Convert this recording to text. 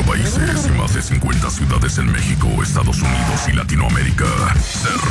países y más de 50 ciudades en México, Estados Unidos y Latinoamérica.